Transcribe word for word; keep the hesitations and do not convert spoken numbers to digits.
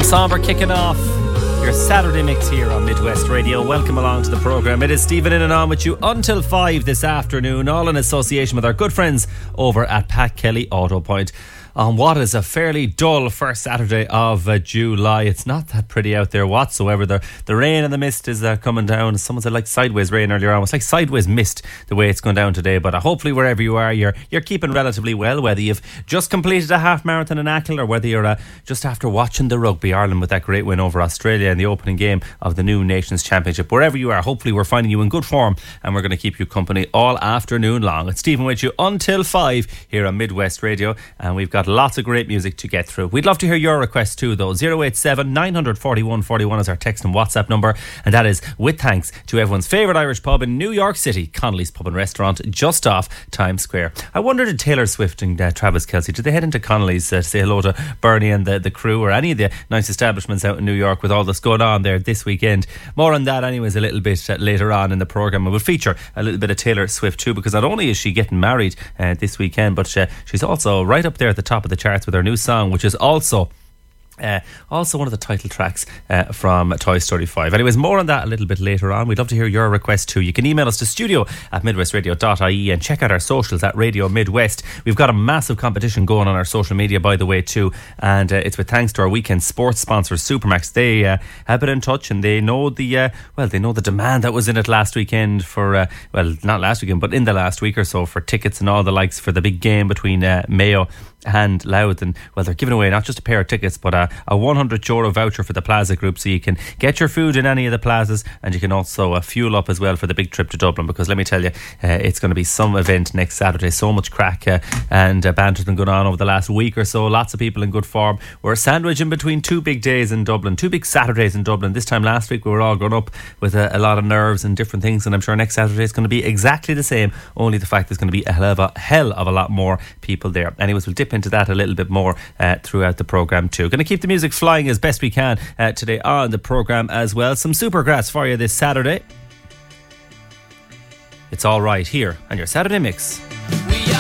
Somber kicking off your Saturday mix here on Midwest Radio. Welcome along to the programme. It is Stephen in and on with you until five this afternoon, all in association with our good friends over at Pat Kelly Auto Point. On what is a fairly dull first Saturday of uh, July. It's not that pretty out there whatsoever. The, the rain and the mist is uh, coming down. Someone said like sideways rain earlier on. It's like sideways mist the way it's going down today. But uh, hopefully wherever you are, you're you're keeping relatively well. Whether you've just completed a half marathon in Achill or whether you're uh, just after watching the rugby, Ireland with that great win over Australia in the opening game of the new Nations Championship. Wherever you are, hopefully we're finding you in good form and we're going to keep you company all afternoon long. It's Stephen with you until five here on Midwest Radio, and we've got lots of great music to get through. We'd love to hear your requests too though. zero eight seven nine four one four one is our text and WhatsApp number, and that is with thanks to everyone's favourite Irish pub in New York City, Connolly's Pub and Restaurant, just off Times Square. I wonder, did Taylor Swift and uh, Travis Kelce, did they head into Connolly's uh, to say hello to Bernie and the, the crew, or any of the nice establishments out in New York with all that's going on there this weekend? More on that anyways a little bit uh, later on in the programme. We will feature a little bit of Taylor Swift too, because not only is she getting married uh, this weekend, but uh, she's also right up there at the top of the charts with her new song, which is also Uh, also one of the title tracks uh, from Toy Story five. Anyways, more on that a little bit later on. We'd love to hear your requests too. You can email us to studio at midwestradio dot I E and check out our socials at Radio Midwest. We've got a massive competition going on our social media, by the way, too, and uh, it's with thanks to our weekend sports sponsors, Supermax. They uh, have been in touch and they know the uh, well, they know the demand that was in it last weekend for uh, well, not last weekend, but in the last week or so, for tickets and all the likes for the big game between uh, Mayo and Louth. And well, they're giving away not just a pair of tickets but a, a one hundred euro voucher for the Plaza Group, so you can get your food in any of the plazas, and you can also uh, fuel up as well for the big trip to Dublin, because let me tell you, uh, it's going to be some event next Saturday. So much crack uh, and uh, banter's been going on over the last week or so. Lots of people in good form. We're sandwiched in between two big days in Dublin, two big Saturdays in Dublin. This time last week we were all grown up with a, a lot of nerves and different things, and I'm sure next Saturday is going to be exactly the same, only the fact there's going to be a hell of a, hell of a lot more people there. Anyways, we'll dip into that a little bit more uh, throughout the programme too. Going to keep the music flying as best we can uh, today on the programme as well. Some Supergrass for you this Saturday. It's all right here on your Saturday mix. We